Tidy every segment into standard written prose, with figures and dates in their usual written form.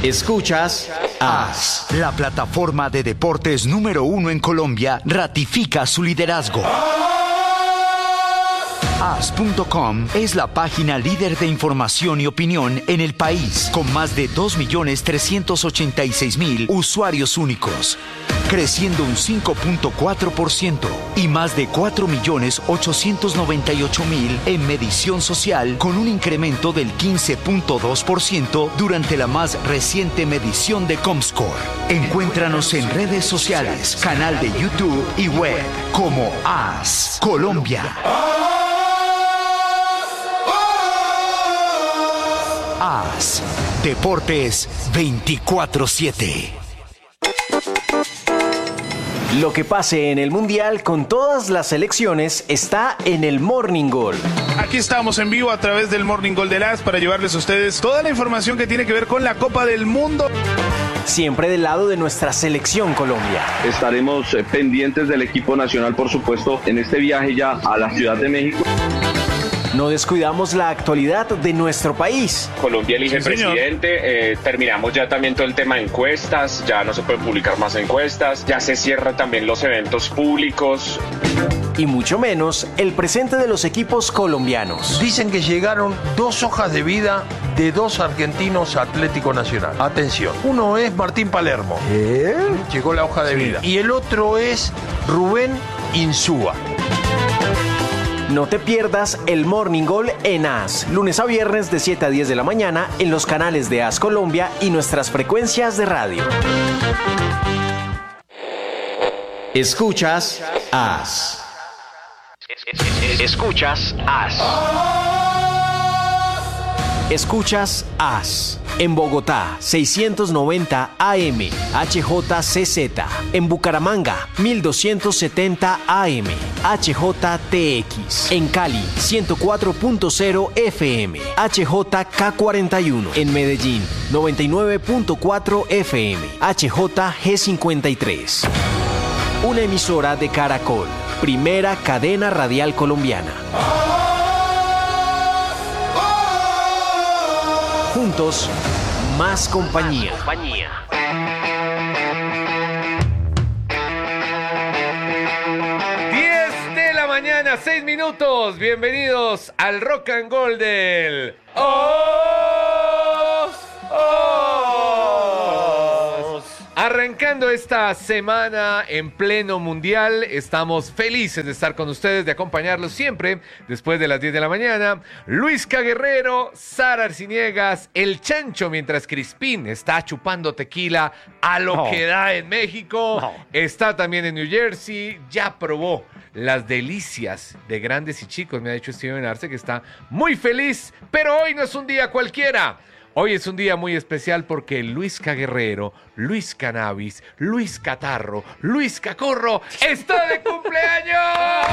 Escuchas AS. La plataforma de deportes número 1 en Colombia ratifica su liderazgo. AS.com es la página líder de información y opinión en el país, con más de 2.386.000 usuarios únicos, creciendo un 5.4% y más de 4.898.000 en medición social, con un incremento del 15.2% durante la más reciente medición de Comscore. Encuéntranos en redes sociales, canal de YouTube y web como AS Colombia. AS Deportes 24/7. Lo que pase en el Mundial con todas las selecciones está en el Morning Goal. Aquí estamos en vivo a través del Morning Goal de AS para llevarles a ustedes toda la información que tiene que ver con la Copa del Mundo. Siempre del lado de nuestra selección Colombia. Estaremos pendientes del equipo nacional, por supuesto, en este viaje ya a la Ciudad de México. No descuidamos la actualidad de nuestro país. Colombia elige presidente, terminamos ya también todo el tema de encuestas, ya no se pueden publicar más encuestas, ya se cierran también los eventos públicos. Y mucho menos el presente de los equipos colombianos. Dicen que llegaron 2 hojas de vida de 2 argentinos a Atlético Nacional. Atención, uno es Martín Palermo. Llegó la hoja de vida. Y el otro es Rubén Insúa. No te pierdas el Morning Goal en AS, lunes a viernes de 7 a 10 de la mañana en los canales de AS Colombia y nuestras frecuencias de radio. Escuchas AS. Escuchas AS. Escuchas AS. En Bogotá, 690 AM, HJCZ. En Bucaramanga, 1270 AM, HJTX. En Cali, 104.0 FM, HJK41. En Medellín, 99.4 FM, HJG53. Una emisora de Caracol, primera cadena radial colombiana. Juntos, más compañía. 10 de la mañana, 6 minutos. Bienvenidos al Rock and Gold del Arrancando esta semana en pleno mundial, estamos felices de estar con ustedes, de acompañarlos siempre después de las 10 de la mañana. Luisca Guerrero, Sara Arciniegas, El Chancho, mientras Crispín está chupando tequila a lo que da en México. Está también en New Jersey, ya probó las delicias de grandes y chicos. Me ha dicho Steven Arce que está muy feliz, pero hoy no es un día cualquiera. Hoy es un día muy especial porque Luisca Guerrero, Luis Cannabis, Luis Catarro, Luis Cacorro está de cumpleaños.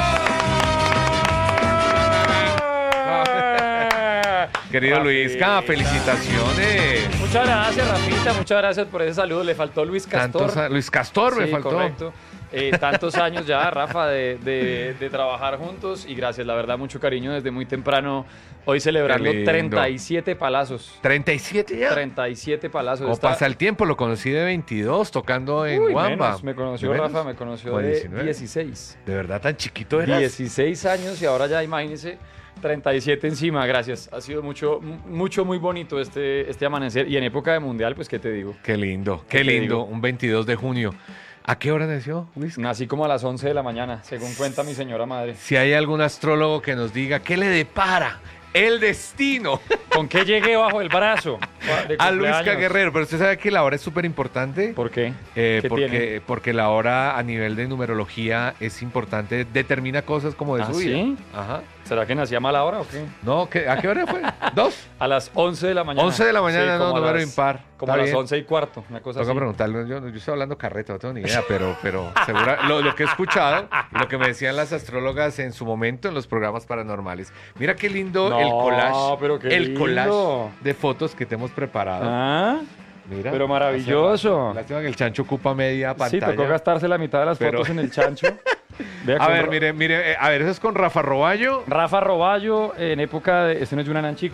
Querido Luisca, felicitaciones. Muchas gracias, Rafita, muchas gracias por ese saludo. Le faltó Luis Castor. Luis Castor me faltó. Correcto. Tantos años ya, Rafa, de trabajar juntos y gracias, la verdad, mucho cariño desde muy temprano. Hoy celebrando 37 palazos. ¿37 ya? 37 palazos. ¿Cómo pasa el tiempo? Lo conocí de 22 tocando en Wamba. Menos. Me conoció Rafa, me conoció de 16. ¿De verdad tan chiquito eras? 16 años y ahora ya, imagínense, 37 encima, gracias. Ha sido muy bonito este amanecer y en época de mundial, pues, ¿qué te digo? Qué lindo, qué lindo, un 22 de junio. ¿A qué hora nació, Luis? Nací como a las 11 de la mañana, según cuenta mi señora madre. Si hay algún astrólogo que nos diga qué le depara el destino. ¿Con qué llegué bajo el brazo? A Luisca Guerrero, pero usted sabe que la hora es súper importante. ¿Por qué? Porque la hora a nivel de numerología es importante, determina cosas como de su vida. ¿Sí? Ajá. ¿Será que nací a mala hora o qué? No, ¿a qué hora fue? ¿2? A las 11 de la mañana. 11 de la mañana, sí, no, número impar. Como a las 11:15, una cosa Tengo así. que preguntarle, yo estoy hablando carreta, no tengo ni idea, pero segura, lo que he escuchado, lo que me decían las astrólogas en su momento en los programas paranormales. Mira qué lindo el collage de fotos que te hemos preparado. Ah, mira. Pero maravilloso. Lástima que el chancho ocupa media pantalla. Sí, tocó gastarse la mitad de las fotos en el chancho. A ver, mire, eso es con Rafa Roballo. Rafa Roballo, en época de... ¿Este no es Yunanan Chico?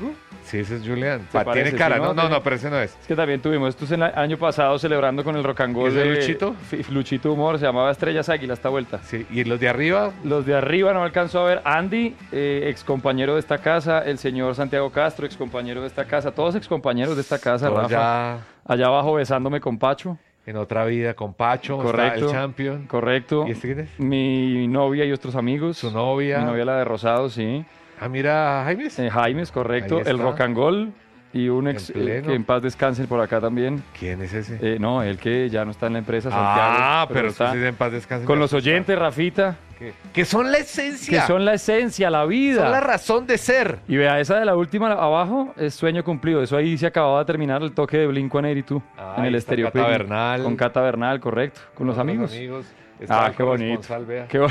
Sí, ese es Julián. ¿Te Tiene parece? cara, Sí, no, ¿no? no, pero ese no es. Es que también tuvimos estos el año pasado celebrando con el Rock and Roll ¿Y ese de Luchito? Luchito Humor, se llamaba Estrellas Águila esta vuelta. Sí, y los de arriba, Los de arriba no alcanzó a ver. Andy, ex compañero de esta casa, el señor Santiago Castro, ex compañero de esta casa, todos ex compañeros de esta casa, todos Rafa. ya Allá abajo besándome con Pacho. en otra vida con Pacho, está Correcto. el champion. Correcto. ¿Y este quién es? Mi novia y otros amigos. Su novia. Mi novia, la de Rosado, sí. Ah, mira, Jaimes. Jaimes, correcto. Ahí está. El Rock and Roll y un ex En pleno. que en paz descanse por acá también. ¿Quién es ese? No, el que ya no está en la empresa, Santiago. Ah, pero está sí, en paz descanse. con los oyentes, Rafita, Que son la esencia. que son la esencia, la vida. Son la razón de ser. Y vea, esa de la última abajo es sueño cumplido. Eso ahí se acababa de terminar el toque de Blink-182 Ah, en ahí el está Estéreo Cata Picnic. Bernal. Con Cata Bernal, correcto. Con los amigos. Está Ah, el qué bonito. corresponsal, vea. Qué,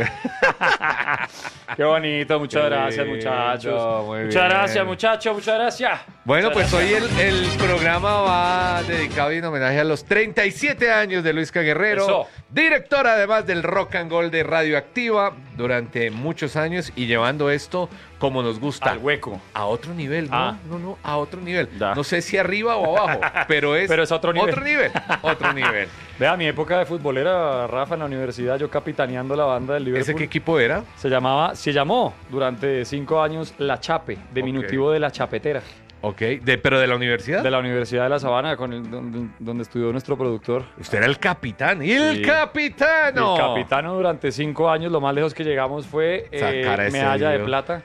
qué bonito, muchas Qué gracias, lindo, muchachos. muy Muchas bien. gracias, muchachos, muchas gracias. Bueno, Muchas pues hoy gracias. el programa va dedicado y en homenaje a los 37 años de Luisca Guerrero, Eso. director además del Rock and Roll de Radioactiva durante muchos años y llevando esto como nos gusta. Al hueco. A otro nivel, ¿no? Ah. No, a otro nivel. Ya. No sé si arriba o abajo, pero es otro nivel. Otro nivel, otro nivel. Vea, mi época de futbolera, Rafa, en la universidad, yo capitaneando la banda del Liverpool. ¿Ese qué equipo era? Se llamó durante 5 años La Chape, diminutivo de La Chapetera, Ok, pero de la universidad. de la Universidad de La Sabana, donde estudió nuestro productor. Usted era el capitán. ¡Y el Sí. capitano! El capitano durante 5 años, lo más lejos que llegamos fue Sacar ese medalla de video. plata.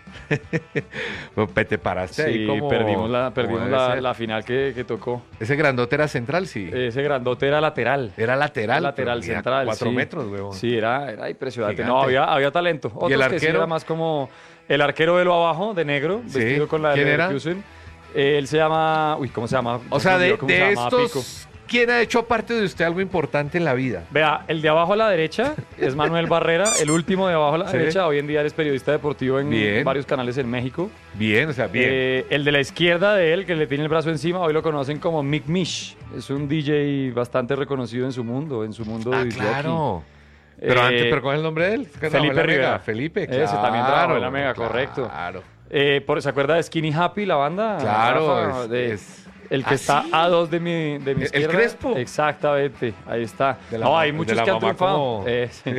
Te paraste ahí Sí, como... perdimos como debe ser. la final que tocó. Ese grandote era central, sí. Ese grandote era lateral. Era lateral. Lateral pero mira, central. 4 sí. metros, huevón. Sí, era impresionante. Gigante. No, había talento. Otros el que sí arquero? era más como el arquero de lo abajo, de negro, Sí. vestido con la de ¿Quién era? Leverkusen. Él se llama... Uy, ¿cómo se llama? O sea, de ¿Cómo se llamaba? Pico. estos, ¿quién ha hecho aparte de usted algo importante en la vida? Vea, el de abajo a la derecha es Manuel Barrera, el último de abajo a la Sí. derecha. Hoy en día eres periodista deportivo en Bien. varios canales en México. Bien, o sea, bien. El de la izquierda de él, que le tiene el brazo encima, hoy lo conocen como Mick Mish. Es un DJ bastante reconocido en su mundo de disc claro. jockey. Pero antes, ¿pero cuál es el nombre de él? Es que Felipe trabajó en la Rivera. Mega. Felipe, claro. Ese también trabajó en la Mega, correcto. Claro. ¿Se acuerda de Skinny Happy, la banda? Claro, Rafa? es- el que ¿Ah, está sí? a 2 de mi ¿El izquierda. Crespo? Exactamente, ahí está. De la No, ma- hay de muchos la que han mamá triunfado. como- Sí.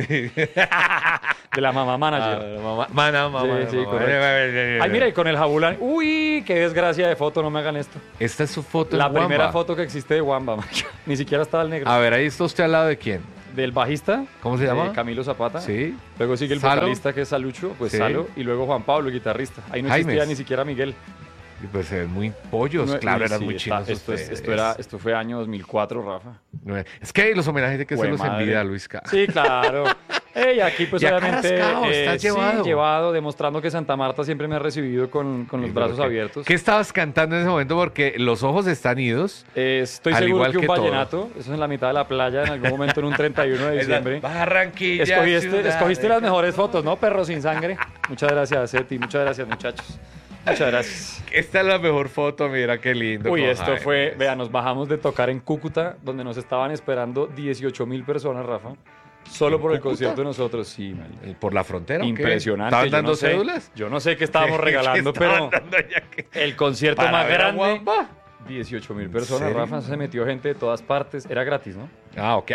De la mamá manager. Mamá. Sí, correcto. Ay, mira, y con el jabulán. Uy, qué desgracia de foto, no me hagan esto. Esta es su foto La en Wamba. primera foto que existe de Wamba. Ni siquiera estaba el negro. A ver, ahí está usted al lado de quién. Del bajista. ¿Cómo se llama? Camilo Zapata. Sí. Luego sigue el Salo. vocalista que es Salucho, pues Sí. Salo. Y luego Juan Pablo, el guitarrista. Ahí no Jaimes. existía ni siquiera Miguel. Y pues se ven muy pollos, No, claro, uy, eran sí, muy chinos esto ustedes. fue año 2004, Rafa. Es que los homenajes de que se Jue los madre. envía Luisca. Sí, claro. Y aquí pues Ya obviamente carrascado, estás sí, llevado. llevado, demostrando que Santa Marta siempre me ha recibido con los brazos ¿Qué- abiertos. ¿Qué estabas cantando en ese momento? Porque los ojos están idos. Estoy Al seguro igual que un que todo. vallenato, eso es en la mitad de la playa, en algún momento en un 31 de diciembre. Barranquilla. Escogiste las mejores fotos, ¿no? Perro sin sangre. Muchas gracias, Seti. Muchas gracias, muchachos. Muchas gracias. Esta es la mejor foto, mira qué lindo. Uy, con esto Jaime. fue, vea, nos bajamos de tocar en Cúcuta, donde nos estaban esperando 18,000 personas, Rafa. Solo por el Cúcuta? concierto de nosotros, sí, man. ¿Por la frontera? o qué? Impresionante. ¿Estaban yo dando no sé- cédulas? Yo no sé qué estábamos ¿Qué regalando, estaban pero dando ya que- el concierto ¿Para más ver a grande, Wamba? 18,000 personas, serio? Rafa, se metió gente de todas partes, era gratis, ¿no? Ah, ok.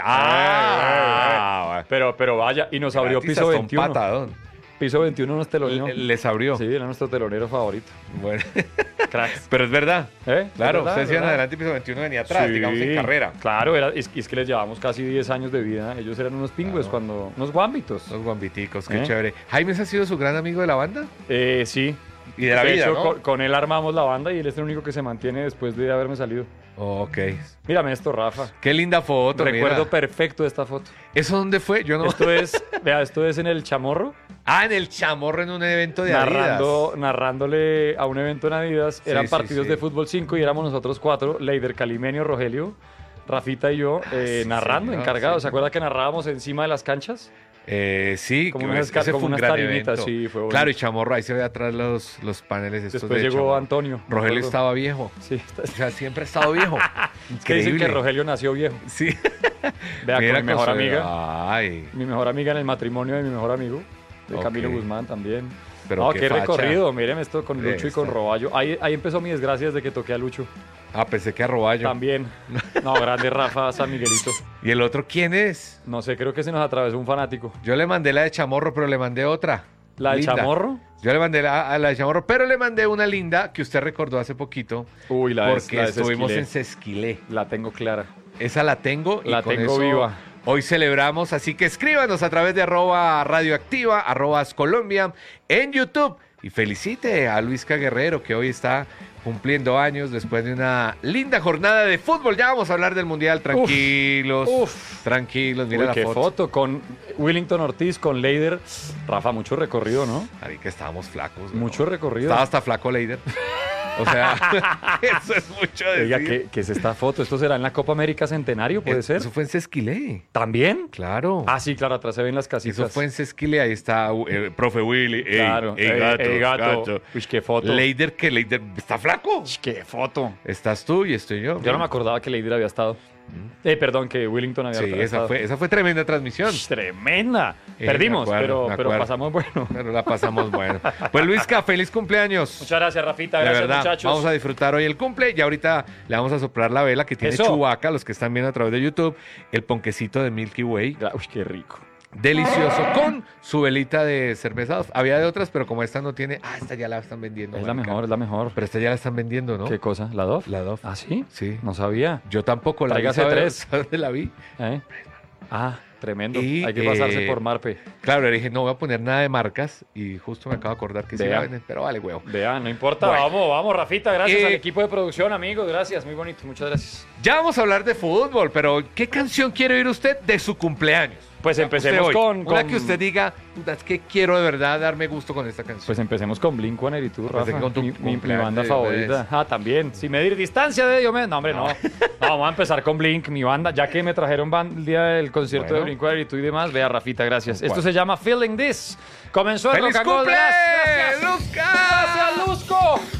Pero vaya, y nos abrió Gratis piso hasta un 21. patadón. Piso 21 nos teloneó. Les abrió. Sí, era nuestro telonero favorito. Bueno. Cracks. Pero es verdad. ¿Eh? Claro, ¿Es verdad? ustedes ¿Es iban verdad? adelante y piso 21 venía atrás, Sí, digamos en carrera. Claro, es que les llevamos casi 10 años de vida. Ellos eran unos pingües cuando... Unos guambitos. Los guambiticos, qué ¿Eh? chévere. ¿Jaimes ha sido su gran amigo de la banda? Sí. Y de la vida, hecho, ¿no? con él armamos la banda y él es el único que se mantiene después de haberme salido. Ok. Mírame esto, Rafa. Qué linda foto, Recuerdo mira. perfecto de esta foto. ¿Eso dónde fue? Yo no... Esto es en el Chamorro, Ah, en el Chamorro, en un evento de Adidas. narrándole a un evento en Adidas. Sí, Eran sí, partidos sí. de fútbol 5 y éramos nosotros 4, Leider, Calimenio, Rogelio, Rafita y yo, sí, narrando, señor, encargados. sí. ¿Se acuerda que narrábamos encima de las canchas? Sí, Como que unas ese como fue un unas gran tarimitas, evento. sí, fue bonito. Claro, y Chamorro, ahí se ve atrás los paneles estos Después de llegó Chamorro. Antonio. Rogelio recuerdo. estaba viejo. Sí, O sea, siempre ha estado viejo. que dicen Increíble. que Rogelio nació viejo. Sí. Vea, Mira con mi mejor con su- amiga. Ay. Mi mejor amiga en el matrimonio de mi mejor amigo, de Ok. Camilo Guzmán también. pero No, qué qué facha. recorrido. Miren esto con Lucho y con Roballo. Ahí empezó mi desgracia desde que toqué a Lucho. Pensé que a Roballo. También. No, grande Rafa San Miguelito. ¿Y el otro quién es? No sé, creo que se nos atravesó un fanático. Yo le mandé la de Chamorro, pero le mandé otra. ¿La de linda. Chamorro? Yo le mandé a la de Chamorro, pero le mandé una linda que usted recordó hace poquito. Uy, porque la de estuvimos Sesquilé. en Sesquilé. La tengo clara. Esa la tengo y La con tengo eso viva. Hoy celebramos, así que escríbanos a través de @radioactiva, @ascolombia en YouTube y felicite a Luisca Guerrero que hoy está cumpliendo años después de una linda jornada de fútbol. Ya vamos a hablar del Mundial, tranquilos, tranquilos, mira Uy, la qué foto. foto con Willington Ortiz, con Leider. Rafa, mucho recorrido, ¿no? Ahí que estábamos flacos. Mucho recorrido. Estaba hasta flaco Leider. O sea, eso es mucho decir. Oiga, ¿qué es esta foto? ¿Esto será en la Copa América Centenario, puede ser? Eso fue en Sesquilé. ¿También? Claro. Ah, sí, claro, atrás se ven las casitas. Eso fue en Sesquilé, ahí está profe Willy. Claro, gato. Uy, qué foto. Leider está flaco. Uy, qué foto. Estás tú y estoy yo. Yo no me acordaba que Leider había estado. Perdón, que Willington había Sí, estado. esa fue tremenda transmisión. Tremenda. Me Perdimos, acuerdo. pero pasamos bueno. Pero la pasamos bueno. Pues Luisca, feliz cumpleaños. Muchas gracias, Rafita. De Gracias, verdad, muchachos. vamos a disfrutar hoy el cumple y ahorita le vamos a soplar la vela que tiene Eso. Chewbacca, los que están viendo a través de YouTube, el ponquecito de Milky Way. Uy, qué rico. Delicioso, con su velita de cerveza. Había de otras, pero como esta no tiene... esta ya la están vendiendo. Es la marica. mejor, es la mejor. Pero esta ya la están vendiendo, ¿no? ¿Qué cosa? ¿La Dove? La Dove. ¿Ah, sí? Sí. No sabía. Yo tampoco la vi. Tráigase ¿Sabe- 3. sabe dónde la vi? ¿Eh? Ah, tremendo. Y, Hay que pasarse por Marpe. Claro, le dije, no voy a poner nada de marcas y justo me acabo de acordar que sí Vea. la venden, pero vale, huevo. Vean, no importa. Bueno. Vamos, Rafita. Gracias al equipo de producción, amigos. Gracias, muy bonito. Muchas gracias. Ya vamos a hablar de fútbol, pero ¿qué canción quiere oír usted de su cumpleaños? Pues empecemos Usted hoy. con... Una que usted diga, puta, es que quiero de verdad darme gusto con esta canción. Pues empecemos con Blink-182, Rafa. Pensé que con tu mi cumpleaños banda de favorita. vez. También. Sin medir distancia de Diomedes. No, hombre, no. Vamos a empezar con Blink, mi banda. Ya que me trajeron el día del concierto Bueno. de Blink-182 y demás. Vea, Rafita, gracias. ¿Cuál? Esto se llama Feeling This. Comenzó el ¡Feliz Rock and Roll cumple, Blast. Gracias. Luzca! Gracias, Luzco.